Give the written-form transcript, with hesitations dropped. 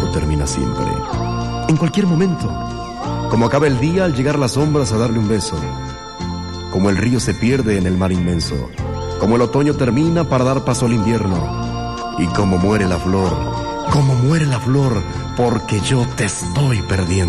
termina siempre, en cualquier momento. Como acaba el día al llegar las sombras a darle un beso. Como el río se pierde en el mar inmenso. Como el otoño termina para dar paso al invierno. Y como muere la flor, porque yo te estoy perdiendo.